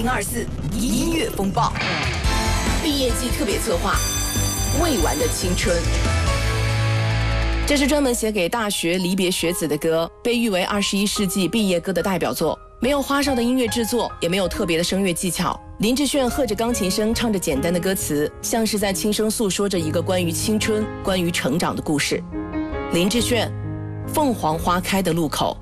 2024音乐风暴毕业季特别策划《未完的青春》。这是专门写给大学离别学子的歌，被誉为21世纪毕业歌的代表作。没有花哨的音乐制作，也没有特别的声乐技巧。林志炫和着钢琴声，唱着简单的歌词，像是在轻声诉说着一个关于青春、关于成长的故事。林志炫，凤凰花开的路口。